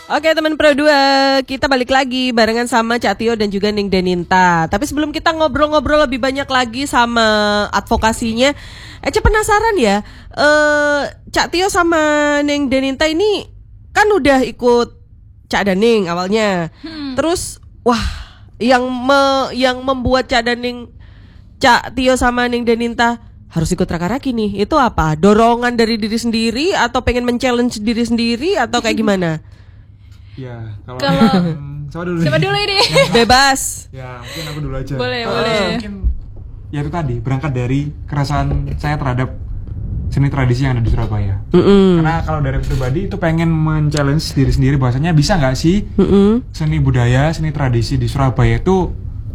Oke teman Pro 2, kita balik lagi barengan sama Cak Tio dan juga Ning Deninta. Tapi sebelum kita ngobrol-ngobrol lebih banyak lagi sama advokasinya, Ece penasaran ya, Cak Tio sama Ning Deninta ini kan udah ikut Cak Daning awalnya. Terus wah, yang membuat Cak Tio sama Ning Deninta harus ikut Raka-Raki nih, itu apa? Dorongan dari diri sendiri atau pengen men-challenge diri sendiri atau kayak gimana? Ya, kalau siapa dulu ini? Bebas. Ya, mungkin aku dulu aja. Boleh. Mungkin ya itu tadi berangkat dari keresahan saya terhadap seni tradisi yang ada di Surabaya. Karena kalau dari pribadi itu pengen men-challenge diri sendiri bahwasanya bisa nggak sih seni budaya, seni tradisi di Surabaya itu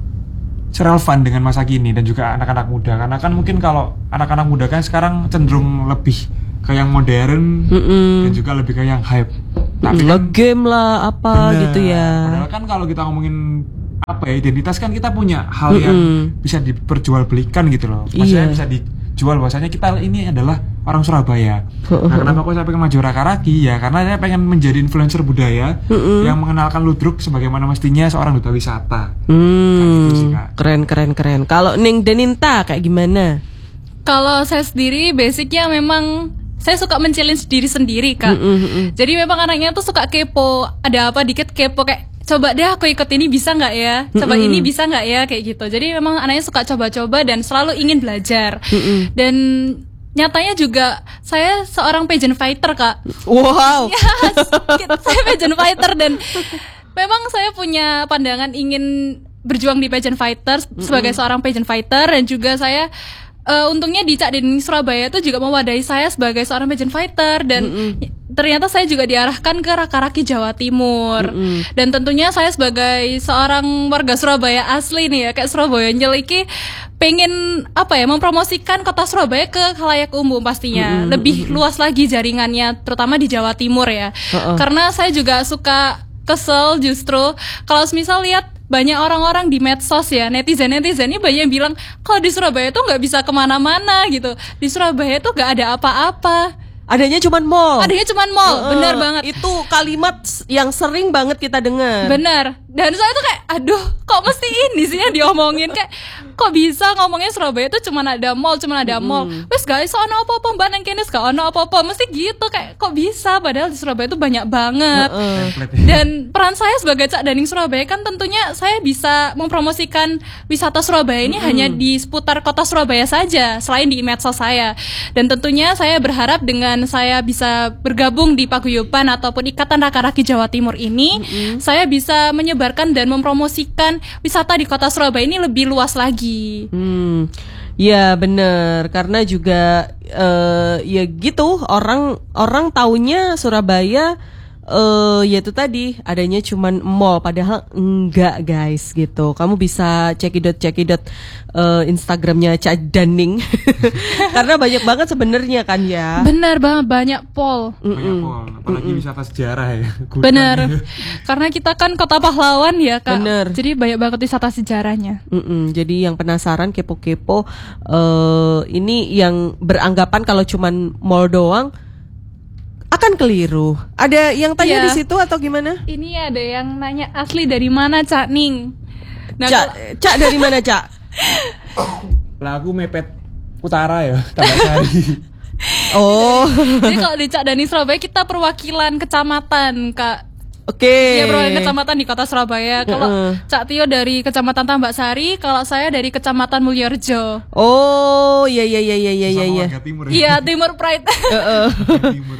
relevan dengan masa kini dan juga anak-anak muda. Karena kan mungkin kalau anak-anak muda kan sekarang cenderung lebih ke yang modern dan juga lebih ke yang hype. Tapi kan game lah apa gitu ya. Padahal kan kalau kita ngomongin apa ya, identitas kan kita punya hal yang bisa diperjualbelikan gitu loh. Maksudnya bisa dijual bahwasanya kita ini adalah orang Surabaya. Nah, kenapa aku saya pengen maju Raka-Raki ya? Karena saya pengen menjadi influencer budaya yang mengenalkan ludruk sebagaimana mestinya seorang duta wisata. Gitu sih, Kak. Keren. Kalau Ning Deninta kayak gimana? Kalau saya sendiri basicnya memang saya suka men-challenge diri sendiri, Kak. Jadi memang anaknya tuh suka kepo. Ada apa dikit kepo kayak coba deh aku ikut ini bisa nggak ya? Coba ini bisa nggak ya? Kayak gitu. Jadi memang anaknya suka coba-coba dan selalu ingin belajar. Dan nyatanya juga saya seorang pageant fighter, Kak. Wow. Ya, saya pageant fighter dan memang saya punya pandangan ingin berjuang di pageant fighter sebagai seorang pageant fighter dan juga saya untungnya di Cak Daning Surabaya itu juga mewadahi saya sebagai seorang pageant fighter dan ternyata saya juga diarahkan ke Raka-Raki Jawa Timur dan tentunya saya sebagai seorang warga Surabaya asli nih ya kayak Surabaya nyeliki pengen mempromosikan kota Surabaya ke khalayak umum pastinya lebih luas lagi jaringannya terutama di Jawa Timur ya karena saya juga suka kesel justru kalau misal lihat banyak orang-orang di medsos ya netizen ini banyak yang bilang kalau di Surabaya tuh nggak bisa kemana-mana gitu, di Surabaya tuh nggak ada apa-apa. Adanya cuman mall. Benar banget. Itu kalimat yang sering banget kita dengar. Benar. Dan saya tuh kayak, aduh, kok mesti ini sih yang diomongin kayak, kok bisa ngomongnya Surabaya tuh cuman ada mall. Wes guys, ono apa-apa mbak nang kene gak ono apa-apa, mesti gitu kayak, kok bisa? Padahal di Surabaya tuh banyak banget. Dan peran saya sebagai Cak Daning Surabaya kan tentunya saya bisa mempromosikan wisata Surabaya ini hanya di seputar kota Surabaya saja, selain di medsos saya. Dan tentunya saya berharap dengan saya bisa bergabung di paguyuban ataupun Ikatan Raka-Raki Jawa Timur ini, saya bisa menyebarkan dan mempromosikan wisata di kota Surabaya ini lebih luas lagi. Ya bener, karena juga ya gitu orang taunya Surabaya ya itu tadi adanya cuman mall, padahal enggak guys gitu. Kamu bisa cekidot Instagramnya Cak Daning karena banyak banget sebenarnya kan ya. Benar banget, banyak pol. Apalagi wisata sejarah ya. Benar. Karena kita kan kota pahlawan ya, Kak. Bener. Jadi banyak banget wisata sejarahnya. Jadi yang penasaran kepo-kepo ini yang beranggapan kalau cuman mall doang akan keliru. Ada yang tanya di situ atau gimana? Ini ada yang nanya asli dari mana Cak Ning? Nah, Cak dari mana Cak? Lah aku mepet utara ya, Tambak Sari. Oh. Jadi kalau di Cak Daning Surabaya kita perwakilan kecamatan, Kak. Oke. Iya, perwakilan kecamatan di kota Surabaya. Kalau Cak Tio dari kecamatan Tambak Sari, kalau saya dari kecamatan Mulyorejo. Oh, iya. Timur. Iya, Timur Pride. Timur.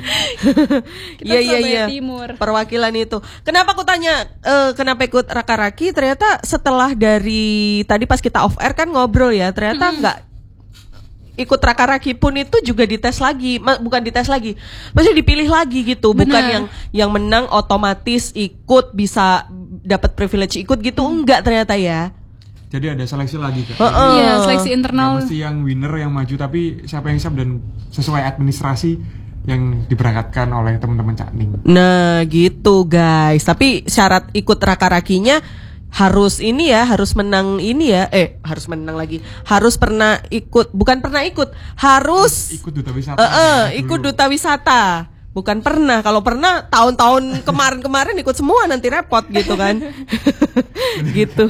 Iya. Timur. Perwakilan itu. Kenapa aku tanya kenapa ikut Raka-Raki? Ternyata setelah dari tadi pas kita off air kan ngobrol ya, ternyata enggak ikut Raka-Raki pun itu juga dites lagi, bukan dites lagi, maksudnya dipilih lagi gitu. Bener. Bukan yang menang otomatis ikut bisa dapat privilege ikut gitu, enggak ternyata ya. Jadi ada seleksi lagi Kak. Iya, seleksi internal. Nggak mesti yang winner yang maju, tapi siapa yang siap dan sesuai administrasi yang diberangkatkan oleh teman-teman Cak Ning. Nah gitu guys, tapi syarat ikut Raka-Rakinya harus ini ya, harus menang ini ya, harus menang lagi, harus harus ikut duta wisata. ikut duta wisata. Bukan pernah. Kalau pernah tahun-tahun kemarin ikut semua, nanti repot gitu kan. Gitu.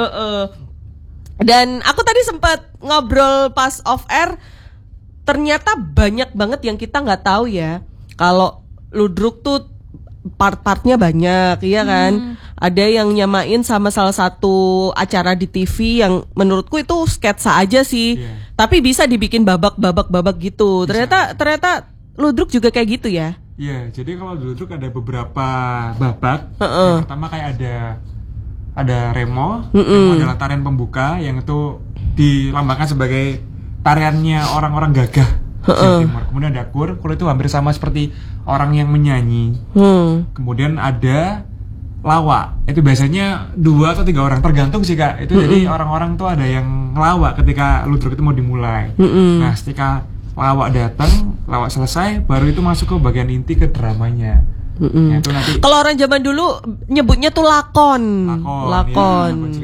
Dan aku tadi sempat ngobrol pas off air, ternyata banyak banget yang kita nggak tahu ya. Kalau ludruk tuh part-partnya banyak, iya kan? Ada yang nyamain sama salah satu acara di TV yang menurutku itu sketsa aja sih. Tapi bisa dibikin babak gitu. Ternyata ludruk juga kayak gitu ya. Iya, jadi kalau ludruk ada beberapa babak. Yang pertama kayak ada remo. Remo adalah tarian pembuka yang itu dilambangkan sebagai tariannya orang-orang gagah Jawa Timur. Kemudian ada kur itu hampir sama seperti orang yang menyanyi. Kemudian ada lawak, itu biasanya 2 atau 3 orang, tergantung sih Kak. Itu jadi orang-orang tuh ada yang ngelawak ketika ludruk itu mau dimulai. Nah, ketika lawak datang, lawak selesai, baru itu masuk ke bagian inti ke dramanya. Itu nanti kalau orang zaman dulu nyebutnya tuh lakon. Ya,